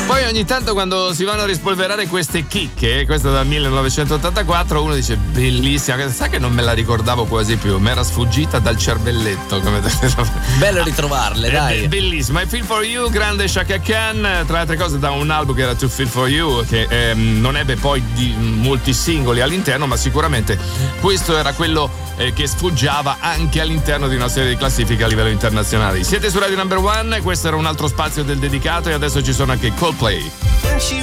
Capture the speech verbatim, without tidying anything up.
Poi ogni tanto quando si vanno a rispolverare queste chicche, questa dal millenovecentottantaquattro, uno dice bellissima, sa che non me la ricordavo quasi più, mi era sfuggita dal cervelletto. Come... Bello ritrovarle, dai. È bellissima. I Feel For You, grande Chaka Khan, tra le altre cose da un album che era To Feel For You, che ehm, non ebbe poi di, molti singoli all'interno, ma sicuramente questo era quello eh, che sfoggiava anche all'interno di una serie di classifiche a livello internazionale. Siete su Radio Number One, questo era un altro spazio del dedicato e adesso ci sono anche Coldplay. She